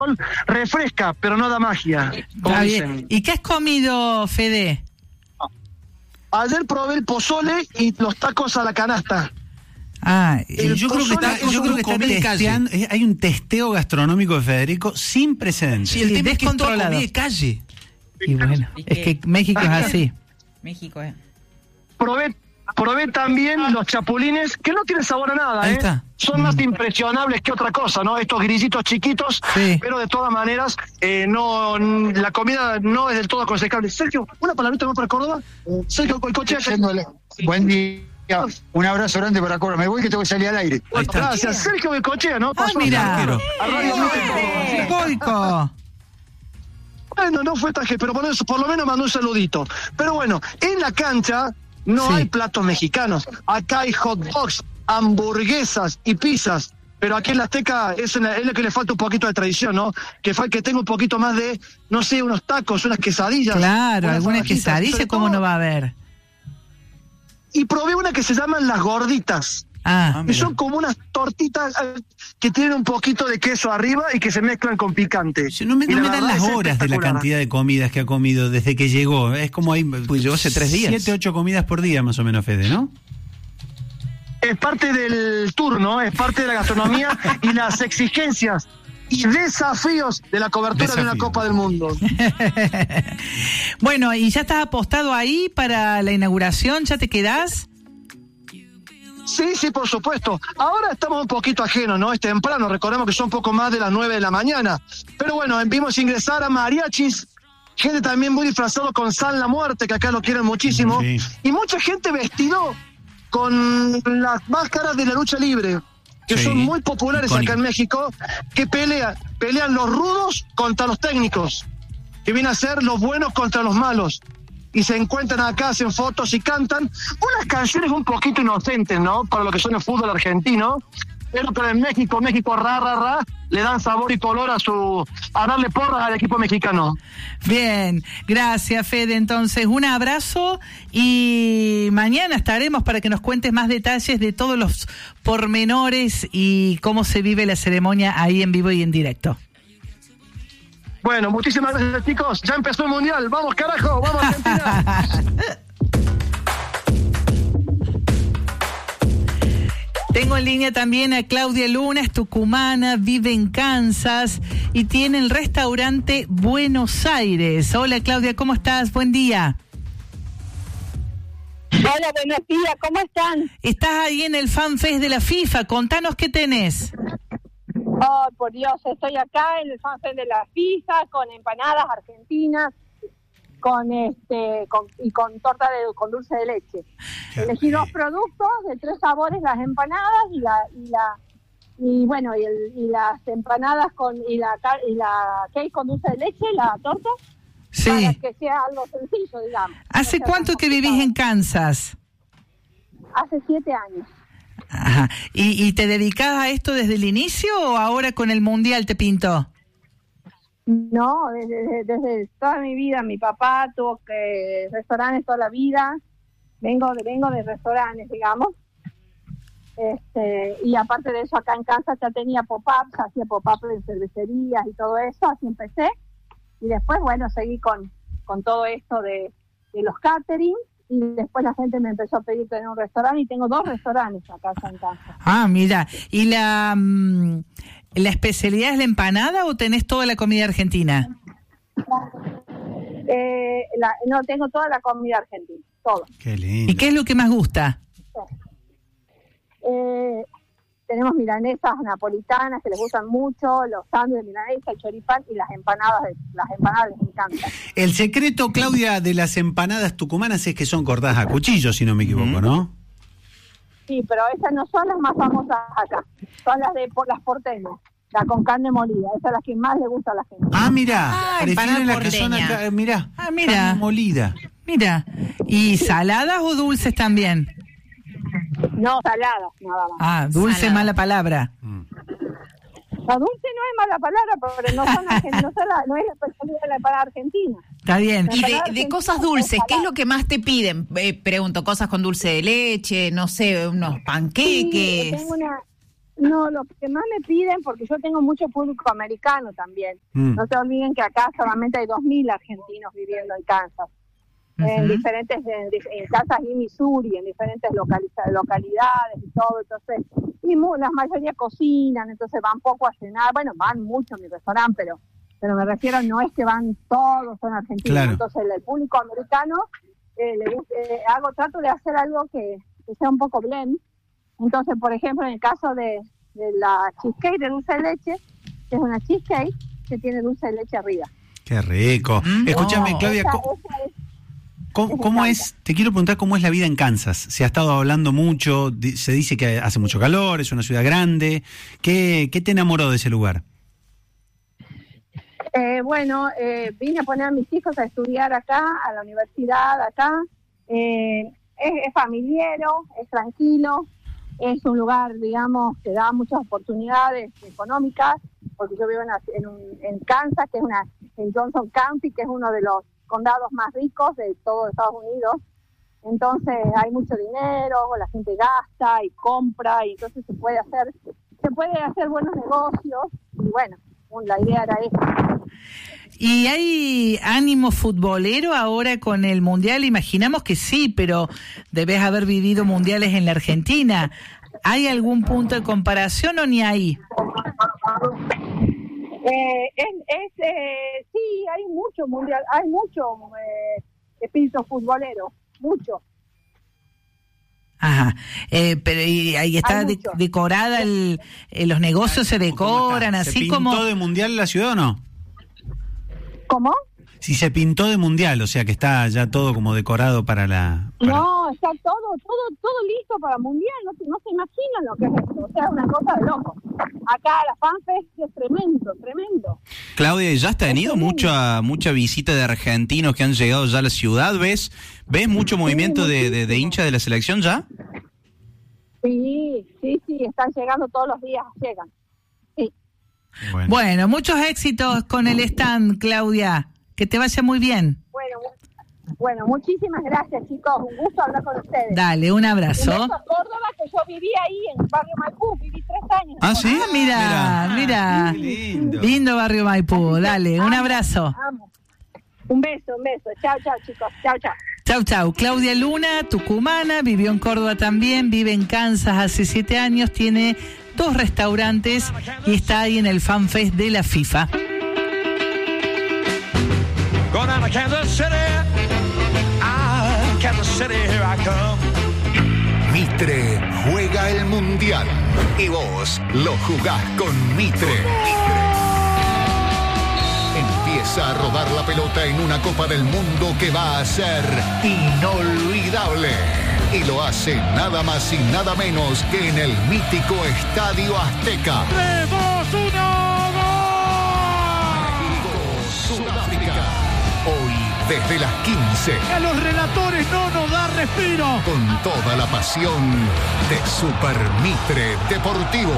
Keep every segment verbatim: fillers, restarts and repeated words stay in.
refresca, pero no da magia. Como dicen. ¿Y qué has comido, Fede? Ayer probé el pozole y los tacos a la canasta. Ah, el yo creo que está, yo creo que está testeando, hay un testeo gastronómico de Federico sin precedentes. Sí, el sí, tema descontrolado. Es que es todo comida de calle. Y bueno, es que, es que México es así. México es. Probé, probé también los chapulines, que no tienen sabor a nada, Ahí ¿eh? está. Son mm. más impresionables que otra cosa, ¿no? Estos grillitos chiquitos, sí. Pero de todas maneras, eh, no, la comida no es del todo aconsejable. Sergio, una palabrita más para Córdoba. Sergio Coicochea. Buen día. Un abrazo grande para Córdoba. Me voy que tengo que salir al aire. Bueno, gracias. Sergio Coicochea, ¿no? Ah, mira. Coico. Bueno, no fue taje, pero por, eso, por lo menos mandó un saludito. Pero bueno, en la cancha no sí. hay platos mexicanos. Acá hay hot dogs, hamburguesas y pizzas. Pero aquí en la Azteca es, en la, es lo que le falta un poquito de tradición, ¿no? Que, que tenga un poquito más de, no sé, unos tacos, unas quesadillas. Claro, algunas quesadillas, ¿cómo no va a haber? Y probé una que se llaman las gorditas. Ah, y son como unas tortitas que tienen un poquito de queso arriba y que se mezclan con picante. No me, no me dan las horas de la cantidad de comidas que ha comido desde que llegó. Es como ahí. Pues llegó hace tres días. Siete, ocho comidas por día, más o menos, Fede, ¿no? Es parte del tour, ¿no? Es parte de la gastronomía y las exigencias y desafíos de la cobertura Desafío. de una Copa del Mundo. Bueno, ¿y ya estás apostado ahí para la inauguración? ¿Ya te quedás? Sí, sí, por supuesto. Ahora estamos un poquito ajenos, ¿no? Es temprano, recordemos que son un poco más de las nueve de la mañana. Pero bueno, vimos ingresar a mariachis, gente también muy disfrazado con San La Muerte, que acá lo quieren muchísimo, sí. Y mucha gente vestido con las máscaras de la lucha libre, que sí. son muy populares Icónico. acá en México, que pelean, pelean los rudos contra los técnicos, que vienen a ser los buenos contra los malos. Y se encuentran acá, hacen fotos y cantan unas canciones un poquito inocentes, ¿no? Para lo que son el fútbol argentino, pero que en México, México, ra, ra, ra, le dan sabor y color a su, a darle porras al equipo mexicano. Bien, gracias, Fede. Entonces, un abrazo y mañana estaremos para que nos cuentes más detalles de todos los pormenores y cómo se vive la ceremonia ahí en vivo y en directo. Bueno, muchísimas gracias, chicos. Ya empezó el Mundial. ¡Vamos, carajo! ¡Vamos, Argentina! Tengo en línea también a Claudia Luna, es tucumana, vive en Kansas y tiene el restaurante Buenos Aires. Hola, Claudia, ¿cómo estás? Buen día. Hola, buenos días, ¿cómo están? Estás ahí en el Fan Fest de la FIFA. Contanos qué tenés. Oh, por Dios, estoy acá en el fanfest de la FIFA con empanadas argentinas, con este, con, y con torta de con dulce de leche. Qué Elegí bien. dos productos de tres sabores, las empanadas y la y la y bueno y, el, y las empanadas con y la y la cake con dulce de leche, la torta, sí. para que sea algo sencillo, digamos. ¿Hace no cuánto que vivís en Kansas? Hace siete años. Ajá. ¿Y, ¿Y te dedicás a esto desde el inicio o ahora con el Mundial te pintó? No, desde, desde toda mi vida. Mi papá tuvo que restaurantes toda la vida. Vengo de, vengo de restaurantes, digamos. Este, y aparte de eso, acá en casa ya tenía pop-ups, hacía pop-ups en cervecerías y todo eso, así empecé. Y después, bueno, seguí con, con todo esto de, de los catering. Y después la gente me empezó a pedir tener un restaurante y tengo dos restaurantes acá en casa. Ah, mira. ¿Y la, um, la especialidad es la empanada o tenés toda la comida argentina? Eh, la, no, tengo toda la comida argentina, todo. Qué lindo. ¿Y qué es lo que más gusta? Eh, tenemos milanesas napolitanas que les gustan mucho, los sándwiches de milanesa, el choripán y las empanadas, de, las empanadas les encantan. El secreto, Claudia, de las empanadas tucumanas es que son cortadas a cuchillo, si no me equivoco, mm. ¿no? Sí, pero esas no son las más famosas acá, son las de por, las porteñas, la con carne molida, esas son las que más le gusta a la gente. Ah, mira, ah, prefieren la que son acá, mirá, ah, mira, carne molida. Mira, ¿y saladas o dulces también? No, saladas, nada más. Ah, dulce es mala palabra. Mm. La dulce no es mala palabra, pero no, son argent- no, son la, no es la especialidad de la empanada argentina. Está bien. Y de, de cosas dulces, ¿qué es lo que más te piden? Eh, pregunto, cosas con dulce de leche, no sé, unos panqueques. Sí, tengo una, No, lo que más me piden, porque yo tengo mucho público americano también. Mm. No se olviden que acá solamente hay dos mil argentinos viviendo en Kansas. Uh-huh. En diferentes, en, en Kansas y Missouri, en diferentes localiza, localidades y todo. Entonces, y mu, la mayoría cocinan, entonces van poco a cenar. Bueno, van mucho a mi restaurante, pero pero me refiero, no es que van todos, son argentinos. Claro. Entonces, el, el público americano, eh, le, eh, hago trato de hacer algo que, que sea un poco blend. Entonces, por ejemplo, en el caso de, de la cheesecake de dulce de leche, que es una cheesecake que tiene dulce de leche arriba. ¡Qué rico! Mm, Escúchame, no. Claudia, esa, ¿cómo, esa es, ¿cómo, cómo es? Te quiero preguntar cómo es la vida en Kansas. Se ha estado hablando mucho, se dice que hace mucho calor, es una ciudad grande. ¿Qué, qué te enamoró de ese lugar? Eh, bueno, eh, vine a poner a mis hijos a estudiar acá, a la universidad acá. Eh, es, es familiero, es tranquilo, es un lugar, digamos, que da muchas oportunidades económicas, porque yo vivo en, en, un, en Kansas, que es una, en Johnson County, que es uno de los condados más ricos de todo Estados Unidos. Entonces hay mucho dinero, la gente gasta y compra, y entonces se puede hacer, se puede hacer buenos negocios, y bueno, la idea era esa. ¿Y hay ánimo futbolero ahora con el Mundial? Imaginamos que sí, pero debes haber vivido mundiales en la Argentina. ¿Hay algún punto de comparación o ni ahí? Eh, es, es, eh, sí, hay mucho mundial, hay mucho eh, espíritu futbolero, mucho. Ajá, eh, pero y ahí está de, decorada, el, eh, los negocios se decoran, así como... ¿Se pintó de mundial la ciudad o no? ¿Cómo? Si se pintó de mundial, o sea que está ya todo como decorado para la... Para... No, está todo, todo, todo listo para mundial, no, no se imaginan lo que es esto, o sea, una cosa de loco. Acá la FanFest es tremendo, tremendo. Claudia, ¿ya has tenido mucha mucha visita de argentinos que han llegado ya a la ciudad? ¿Ves ves mucho movimiento sí, de, de, de hinchas de la selección ya? Sí, sí, sí, están llegando todos los días, llegan. Sí. Bueno. bueno, muchos éxitos con el stand, Claudia. Que te vaya muy bien. Bueno, bueno, muchísimas gracias, chicos. Un gusto hablar con ustedes. Dale, un abrazo. Un beso a Córdoba, que yo viví ahí en Barrio Maipú, viví tres años. ¿Ah, sí? Ah, mira, mira. Lindo. Lindo Barrio Maipú. Dale, un abrazo. Amo. Un beso, un beso. Chao, chao, chicos. Chao, chao. Chau, chau. Claudia Luna, tucumana, vivió en Córdoba también, vive en Kansas hace siete años, tiene dos restaurantes y está ahí en el FanFest de la FIFA. Going down to Kansas City, ah, Kansas City, here I come. Mitre juega el Mundial y vos lo jugás con Mitre. Mitre. Empieza a rodar la pelota en una Copa del Mundo que va a ser inolvidable. Y lo hace nada más y nada menos que en el mítico Estadio Azteca. tres, dos, uno, México, Sudáfrica. Hoy desde las quince. A los relatores no nos da respiro. Con toda la pasión de Super Mitre Deportivo.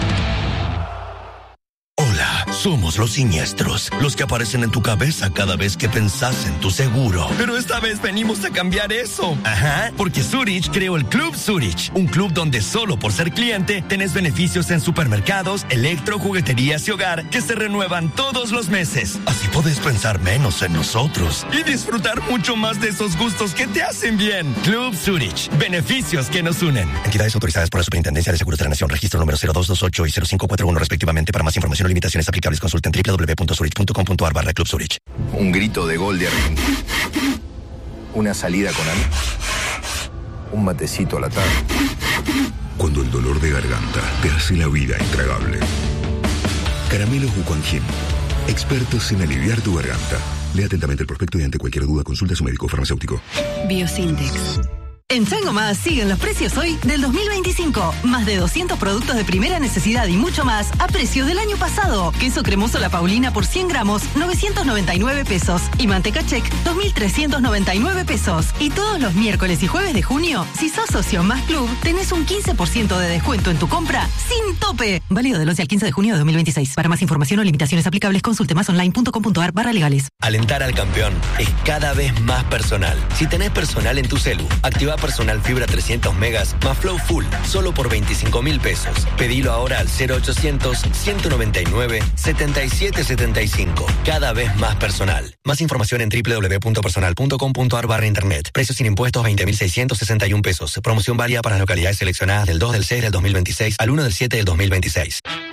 Hola, somos los siniestros, los que aparecen en tu cabeza cada vez que pensás en tu seguro. Pero esta vez venimos a cambiar eso. Ajá, porque Zurich creó el Club Zurich, un club donde solo por ser cliente tenés beneficios en supermercados, electro, jugueterías y hogar que se renuevan todos los meses. Así podés pensar menos en nosotros y disfrutar mucho más de esos gustos que te hacen bien. Club Zurich, beneficios que nos unen. Entidades autorizadas por la Superintendencia de Seguros de la Nación, registro número cero dos dos ocho y cero cinco cuatro uno respectivamente. Para más información o limitaciones aplicables, consulten doble u doble u doble u punto zurich punto com punto a r barra Club Zurich. Un grito de gol de Argentina. Una salida con amigos. Un matecito a la tarde. Cuando el dolor de garganta te hace la vida intragable. Caramelos Wuquanjin. Expertos en aliviar tu garganta. Lea atentamente el prospecto y ante cualquier duda consulta a su médico farmacéutico. Biosintex. En Chango Más siguen los precios hoy del dos mil veinticinco. Más de doscientos productos de primera necesidad y mucho más a precios del año pasado. Queso cremoso La Paulina por cien gramos, novecientos noventa y nueve pesos. Y manteca Check, dos mil trescientos noventa y nueve pesos. Y todos los miércoles y jueves de junio, si sos socio Más Club, tenés un quince por ciento de descuento en tu compra sin tope. Válido del once al quince de junio de dos mil veintiséis. Para más información o limitaciones aplicables, consulte más online punto com punto a r barra legales. Alentar al campeón es cada vez más personal. Si tenés personal en tu celu, activa Plan personal fibra trescientos megas más Flow Full, solo por veinticinco mil pesos. Pedilo ahora al cero ochocientos, ciento noventa y nueve, setenta y siete setenta y cinco. Cada vez más personal. Más información en doble u doble u doble u punto personal punto com punto a r barra internet. Precios sin impuestos veinte mil seiscientos sesenta y uno pesos. Promoción válida para localidades seleccionadas del dos del seis del dos mil veintiséis al uno del siete del dos mil veintiséis.